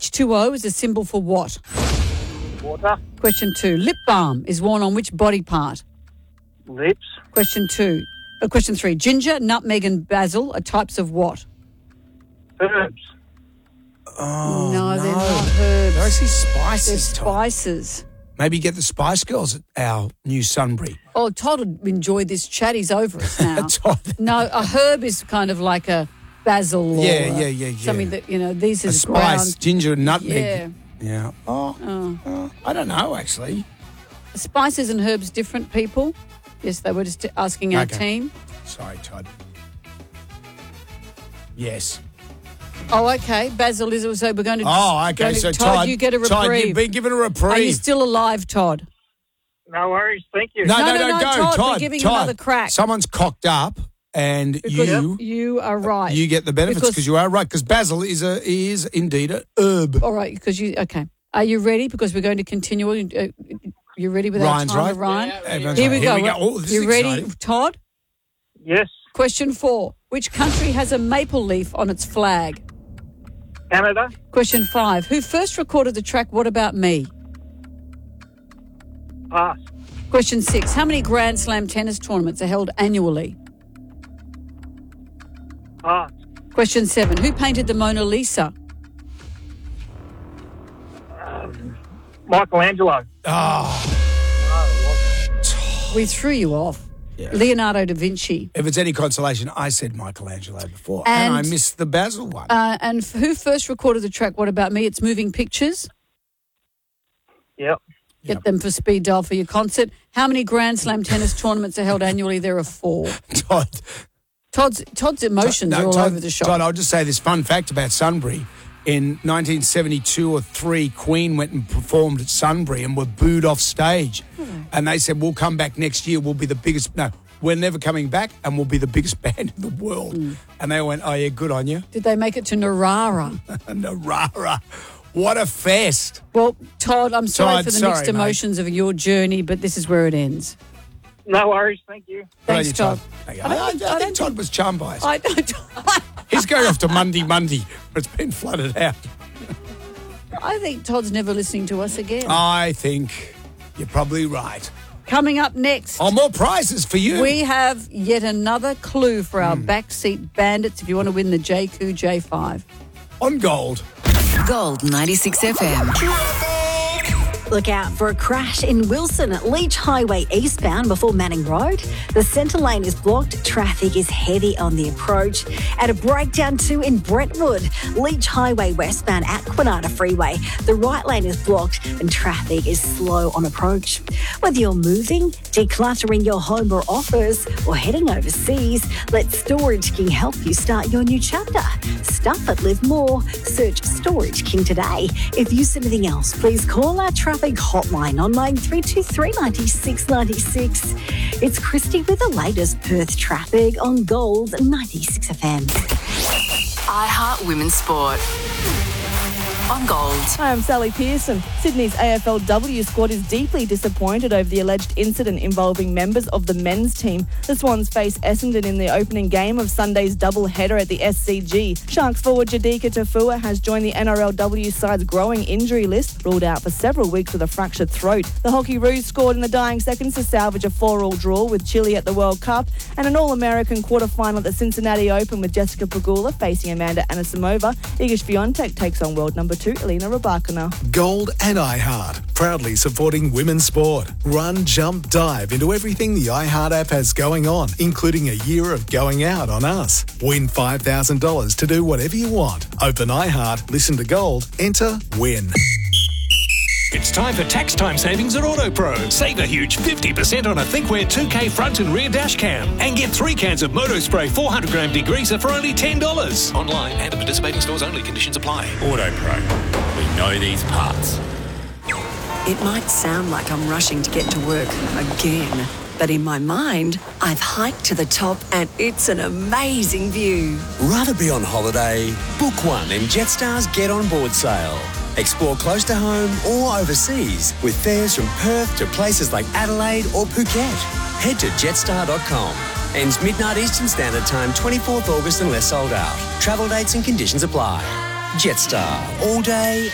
H2O is a symbol for what? Water. Question 2. Lip balm is worn on which body part? Lips. Question 3. Ginger, nutmeg and basil are types of what? Herbs. Oh, No, they're not herbs. They're actually They're spices, Todd. spices. Maybe get the Spice Girls at our new Sunbury. Oh, Todd would enjoy this chat. He's over us now. Todd. No, a herb is kind of like a basil or Yeah. something that, these A is spice, ground. ginger and nutmeg. Yeah. Yeah. Oh, I don't know, actually. Spices and herbs, different people. Yes, they were just asking our Okay. team. Sorry, Todd. Yes. Oh, okay. Basil is so we're going to. Oh, okay. So, Todd, you get a reprieve. Todd, you've been given a reprieve. Are you still alive, Todd? No worries. Thank you. No, No, go, Todd, we're giving you another crack. Someone's cocked up, and Because you are right. you get the benefits because you are right. Because basil is indeed a herb. All right, because you. Okay. Are you ready? Because we're going to continue. You ready with Ryan's our right. time, Ryan? Yeah, everyone's Here right. we go. Oh, this you is ready, exciting. Todd? Yes. Question 4. Which country has a maple leaf on its flag? Canada. Question 5. Who first recorded the track What About Me? Pass. Question 6. How many Grand Slam tennis tournaments are held annually? Pass. Question 7. Who painted the Mona Lisa? Michelangelo. We threw you off. Yeah. Leonardo da Vinci. If it's any consolation, I said Michelangelo before, and I missed the basil one. And who first recorded the track What About Me? It's Moving Pictures. Yep. Get them for speed dial for your concert. How many Grand Slam tennis tournaments are held annually? There are 4. Todd's emotions are all over the shop. Todd, I'll just say this fun fact about Sunbury. In 1972 or 3, Queen went and performed at Sunbury and were booed off stage. And they said, we'll come back next year. We'll be the biggest. No, we're never coming back and we'll be the biggest band in the world. And they went, oh, yeah, good on you. Did they make it to Narara? Narara. What a fest. Well, Todd, I'm sorry for the Todd, mixed sorry, mate. emotions of your journey, but this is where it ends. No worries. Thank you. Thanks, Good on you, Todd. Okay. I think Todd was charmed by us. I don't. He's going off to Monday, but it's been flooded out. I think Todd's never listening to us again. I think you're probably right. Coming up next, Oh, more prizes for you. we have yet another clue for our backseat bandits if you want to win the JQ J5. On Gold. Gold 96 FM. Look out for a crash in Wilson at Leach Highway eastbound before Manning Road. The centre lane is blocked. Traffic is heavy on the approach. At a breakdown too in Brentwood, Leach Highway westbound at Quinata Freeway. The right lane is blocked and traffic is slow on approach. Whether you're moving, decluttering your home or office, or heading overseas, let Storage King help you start your new chapter. Stuff it, live more. Search Storage King today. If you see anything else, please call our traffic hotline on 9323 96 96. It's Christy with the latest Perth traffic on Gold 96 FM. iHeart Women's Sport. On Gold. Hi, I'm Sally Pearson. Sydney's AFLW squad is deeply disappointed over the alleged incident involving members of the men's team. The Swans face Essendon in the opening game of Sunday's double-header at the SCG. Sharks forward Jadika Tafua has joined the NRLW side's growing injury list, ruled out for several weeks with a fractured throat. The Hockey Roos scored in the dying seconds to salvage a 4-4 draw with Chile at the World Cup, and an All-American quarter-final at the Cincinnati Open with Jessica Pegula facing Amanda Anisimova. Iga Swiatek takes on world number 2, Elena Rybakina. Gold and iHeart, proudly supporting women's sport. Run, jump, dive into everything the iHeart app has going on, including a year of going out on us. Win $5,000 to do whatever you want. Open iHeart, listen to Gold, enter, win. It's time for tax time savings at AutoPro. Save a huge 50% on a ThinkWare 2K front and rear dash cam. And get 3 cans of Motospray 400-gram degreaser for only $10. Online and at participating stores only. Conditions apply. AutoPro. We know these parts. It might sound like I'm rushing to get to work again, but in my mind, I've hiked to the top and it's an amazing view. Rather be on holiday? Book one in Jetstar's Get On Board sale. Explore close to home or overseas with fares from Perth to places like Adelaide or Phuket. Head to jetstar.com. Ends midnight Eastern Standard Time, 24th August unless sold out. Travel dates and conditions apply. Jetstar. All day,